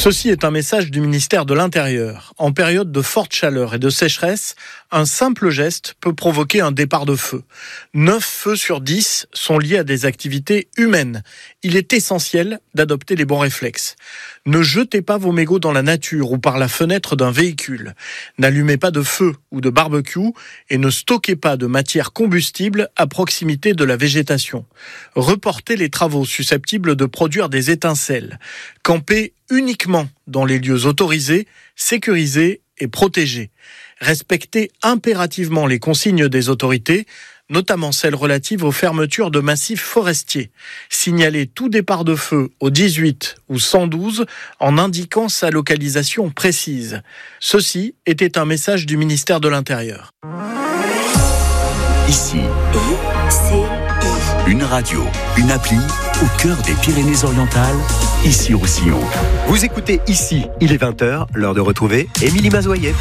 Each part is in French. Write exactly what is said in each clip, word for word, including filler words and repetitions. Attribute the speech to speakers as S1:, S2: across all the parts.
S1: Ceci est un message du ministère de l'Intérieur. En période de forte chaleur et de sécheresse, un simple geste peut provoquer un départ de feu. neuf feux sur dix sont liés à des activités humaines. Il est essentiel d'adopter les bons réflexes. Ne jetez pas vos mégots dans la nature ou par la fenêtre d'un véhicule. N'allumez pas de feu ou de barbecue et ne stockez pas de matière combustible à proximité de la végétation. Reportez les travaux susceptibles de produire des étincelles. Campez uniquement dans les lieux autorisés, sécurisés et protégés. Respectez impérativement les consignes des autorités, notamment celles relatives aux fermetures de massifs forestiers. Signalez tout départ de feu au dix-huit ou cent douze en indiquant sa localisation précise. Ceci était un message du ministère de l'Intérieur.
S2: Ici, une radio, une appli au cœur des Pyrénées-Orientales, ici au Roussillon.
S3: Vous écoutez Ici, il est vingt heures, l'heure de retrouver Émilie Mazoyer.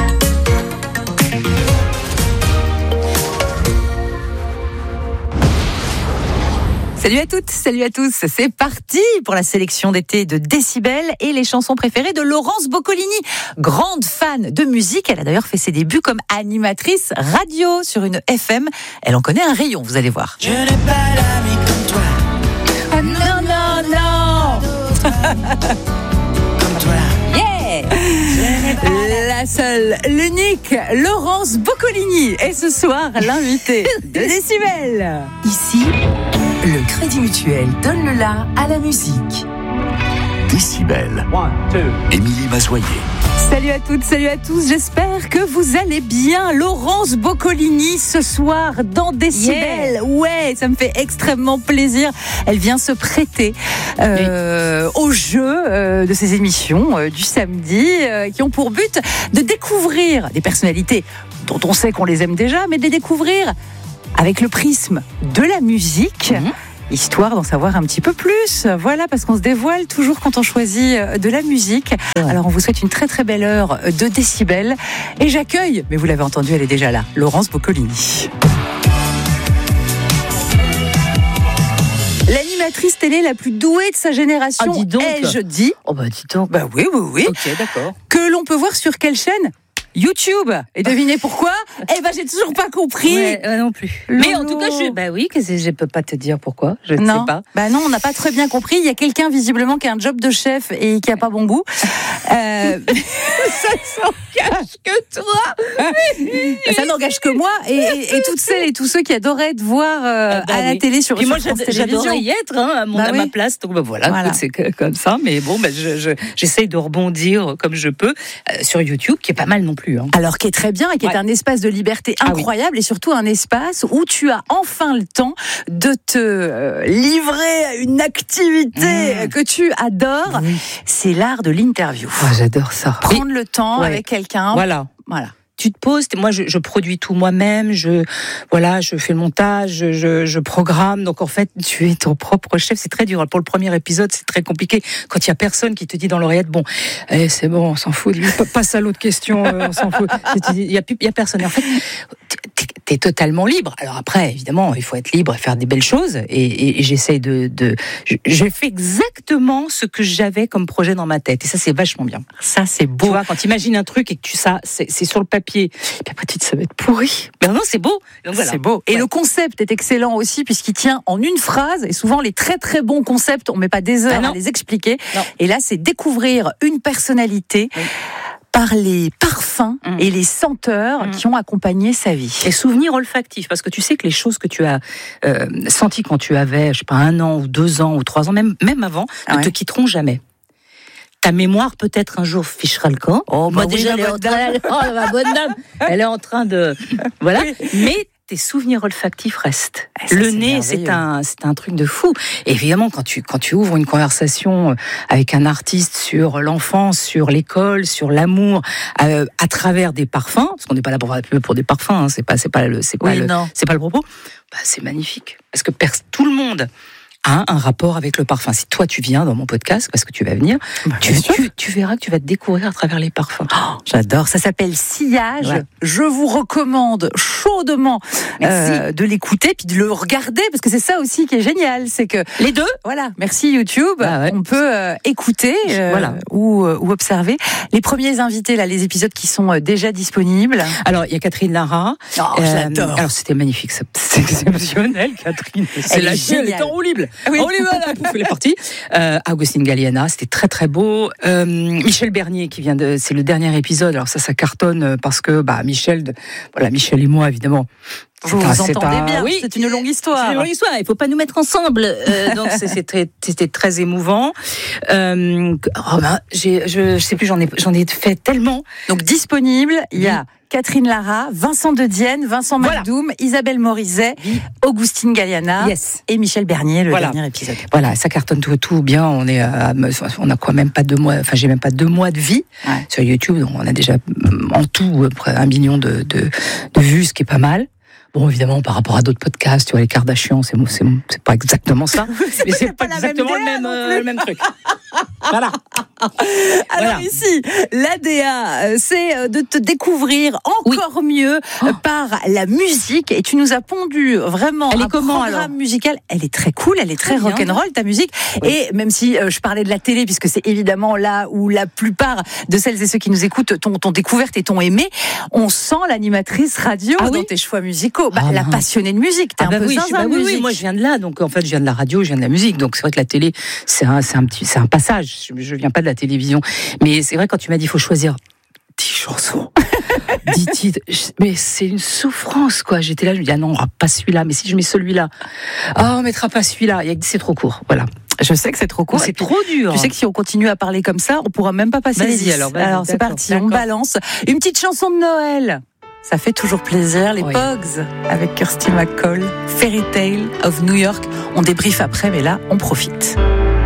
S4: Salut à toutes, salut à tous, c'est parti pour la sélection d'été de Décibel et les chansons préférées de Laurence Boccolini. Grande fan de musique, elle a d'ailleurs fait ses débuts comme animatrice radio sur une F M. Elle en connaît un rayon, vous allez voir.
S5: Je n'ai pas d'ami comme toi.
S4: Ah non, non, non.
S5: Comme toi.
S4: Yeah. La seule, l'unique Laurence Boccolini est ce soir l'invitée de Décibel.
S6: Ici, le Crédit Mutuel donne le la à la musique.
S2: Décibel. Émilie Mazoyer.
S4: Salut à toutes, salut à tous, j'espère que vous allez bien. Laurence Boccolini ce soir dans Décibel. Yeah. Ouais, ça me fait extrêmement plaisir. Elle vient se prêter euh, oui. au jeu euh, de ces émissions euh, du samedi euh, qui ont pour but de découvrir des personnalités dont on sait qu'on les aime déjà, mais de les découvrir avec le prisme de la musique. Mmh. Histoire d'en savoir un petit peu plus. Voilà, parce qu'on se dévoile toujours quand on choisit de la musique. Ouais. Alors, on vous souhaite une très très belle heure de Décibel. Et j'accueille, mais vous l'avez entendu, elle est déjà là, Laurence Boccolini. L'animatrice télé la plus douée de sa génération,
S7: ah, dis donc.
S4: ai-je dit.
S7: Oh bah dis donc.
S4: Bah oui, oui, oui.
S7: Ok, d'accord.
S4: Que l'on peut voir sur quelle chaîne ? YouTube. Et devinez pourquoi ? Eh ben, j'ai toujours pas compris.
S7: Ouais, euh, non plus.
S4: Loulou.
S7: Mais en tout cas, je, bah oui, que je peux pas te dire pourquoi. Je ne
S4: non.
S7: sais pas.
S4: Bah non, on n'a pas très bien compris. Il y a quelqu'un visiblement qui a un job de chef et qui a pas bon goût. Euh...
S7: ça n'engage que toi.
S4: Ça n'engage que moi et, et, et toutes celles et tous ceux qui adoraient être voir euh, bah, à oui. la télé sur.
S7: Puis
S4: sur
S7: moi,
S4: France
S7: j'adorais y être hein, à, mon,
S4: bah
S7: à
S4: oui.
S7: ma place. Donc bah, voilà, voilà. Écoute, c'est comme ça. Mais bon, bah, je, je, j'essaye de rebondir comme je peux euh, sur YouTube, qui est pas mal non plus. Hein.
S4: Alors qui est très bien et qui ouais. est un espace de liberté incroyable ah oui. et surtout un espace où tu as enfin le temps de te euh, livrer à une activité mmh. que tu adores. Oui. C'est l'art de l'interview.
S7: Oh, j'adore ça.
S4: Prendre oui. le temps ouais. avec quelqu'un.
S7: Voilà.
S4: Voilà.
S7: Tu te poses, moi je, je produis tout moi-même, je voilà, je fais le montage, je, je, je programme. Donc en fait, tu es ton propre chef. C'est très dur. Pour le premier épisode, c'est très compliqué quand il y a personne qui te dit dans l'oreillette, bon, eh, c'est bon, on s'en fout. Passe à l'autre question, euh, on s'en fout. Il y a plus, il y a personne. Et en fait, t'es totalement libre. Alors après, évidemment, il faut être libre et faire des belles choses. Et, et, et j'essaye de, de, je, je fais exactement ce que j'avais comme projet dans ma tête. Et ça, c'est vachement bien.
S4: Ça, c'est beau.
S7: Tu vois, quand tu imagines un truc et que tu ça, c'est, c'est sur le papier. Et puis après, tu te ça va être pourri. Mais non, c'est beau. Donc, voilà.
S4: C'est beau. Et ouais. le concept est excellent aussi puisqu'il tient en une phrase. Et souvent, les très très bons concepts, on met pas des heures ah à les expliquer. Non. Et là, c'est découvrir une personnalité. Oui. Par les parfums mmh. et les senteurs mmh. qui ont accompagné sa vie.
S7: Et souvenirs olfactifs, parce que tu sais que les choses que tu as euh, senties quand tu avais, je sais pas, un an ou deux ans ou trois ans, même, même avant, ah ne ouais. te quitteront jamais. Ta mémoire peut-être un jour fichera le camp.
S4: Oh, bah
S7: moi
S4: oui,
S7: déjà, elle est, en train, elle, oh, ma bonne dame, elle est en train de, voilà. Mais tes souvenirs olfactifs restent. Ça, le c'est nez, c'est un, c'est un truc de fou. Et évidemment, quand tu, quand tu ouvres une conversation avec un artiste sur l'enfance, sur l'école, sur l'amour, euh, à travers des parfums, parce qu'on n'est pas là pour faire la pub pour des parfums, hein, c'est pas, c'est pas le, c'est pas
S4: oui,
S7: le,
S4: non.
S7: c'est pas le propos. Bah, c'est magnifique. Parce que pers- tout le monde a un rapport avec le parfum. Si toi tu viens dans mon podcast, parce que tu vas venir,
S4: Bah,
S7: tu,
S4: bien sûr.
S7: tu, tu verras que tu vas te découvrir à travers les parfums.
S4: Oh, j'adore, ça s'appelle Sillage.
S7: Ouais.
S4: Je vous recommande chaudement euh, de l'écouter puis de le regarder parce que c'est ça aussi qui est génial, c'est que
S7: Les deux.
S4: voilà, merci YouTube,
S7: Ah ouais.
S4: on peut euh, écouter euh,
S7: Voilà.
S4: ou, euh, ou observer les premiers invités là, les épisodes qui sont euh, déjà disponibles.
S7: Alors, il y a Catherine Lara.
S4: Oh,
S7: Euh,
S4: j'adore.
S7: alors, c'était magnifique. C'est c'est exceptionnel, Catherine. C'est
S4: Elle est
S7: la elle
S4: géniale.
S7: est en roue libre.
S4: Oui.
S7: En roue libre, là, pouf, elle est partie. Euh, Agustin Galliana, c'était très très beau. Euh, Michel Bernier, qui vient de, c'est le dernier épisode. Alors ça, ça cartonne parce que, bah, Michel, de, voilà, Michel et moi, évidemment.
S4: Vous
S7: c'est
S4: vous
S7: un- c'est
S4: entendez
S7: un-
S4: bien,
S7: oui,
S4: c'est une longue histoire.
S7: C'est une longue histoire. Il faut pas nous mettre ensemble. Euh, donc c'est- c'était c'était très émouvant. Euh, oh ben, j'ai, je, je sais plus, j'en ai j'en ai fait tellement.
S4: Donc disponible, il y a Catherine Lara, Vincent De Dienne, Vincent
S7: Voilà.
S4: Macdoum, Isabelle Morizet, Augustine Galliana
S7: Yes.
S4: et Michel Bernier, le
S7: Voilà.
S4: dernier épisode.
S7: Voilà, ça cartonne tout, tout bien. On est, à- on a quoi, même pas deux mois. Enfin, j'ai même pas deux mois de vie
S4: Ouais.
S7: sur YouTube. Donc on a déjà en tout près un million de, de, de vues, ce qui est pas mal. Bon, évidemment, par rapport à d'autres podcasts, tu vois, les Kardashians, c'est, c'est, c'est pas exactement ça. mais c'est
S4: pas
S7: pas
S4: la même
S7: exactement le
S4: D A
S7: même,
S4: non
S7: euh,
S4: plus.
S7: le même truc. Voilà.
S4: Alors
S7: Voilà.
S4: ici, l'A D A, euh, c'est euh, de te découvrir encore mieux euh, par la musique. Et tu nous as pondu vraiment
S7: Elle est
S4: un
S7: comment,
S4: programme
S7: alors
S4: musical. Elle est très cool, elle est très,
S7: Très bien.
S4: rock'n'roll, ta musique. Et même si euh, je parlais de la télé, puisque c'est évidemment là où la plupart de celles et ceux qui nous écoutent t'ont, t'ont découverte et t'ont aimé, on sent l'animatrice radio
S7: Ah
S4: dans
S7: oui
S4: tes choix musicaux. Bah,
S7: Ah
S4: la
S7: non.
S4: passionnée de musique, t'es
S7: Ah
S4: un
S7: bah
S4: peu
S7: oui, je
S4: zinzin
S7: suis- bah
S4: de
S7: oui, oui,
S4: musique.
S7: moi je viens de là, donc en fait je viens de la radio, je viens de la musique, donc c'est vrai que la télé c'est un, c'est un petit, c'est un passage. Je, je viens pas de la télévision, mais c'est vrai quand tu m'as dit il faut choisir dix chansons, dix titres, je- mais c'est une souffrance quoi. J'étais là, je me dis ah non, on aura pas celui-là, mais si je mets celui-là, ah on mettra pas celui-là, Il y a- c'est trop court, voilà.
S4: Je sais que c'est trop court.
S7: C'est
S4: Et puis,
S7: trop dur.
S4: Tu sais que si on continue à parler comme ça, on pourra même pas passer
S7: Vas-y,
S4: les dix.
S7: alors, vas-y,
S4: alors c'est
S7: d'accord,
S4: parti, on
S7: d'accord.
S4: balance. Une petite chanson de Noël. Ça fait toujours plaisir. Les
S7: Oui.
S4: Pogs avec Kirsty McCall, Fairy Tale of New York. On débriefe après, mais là, on profite.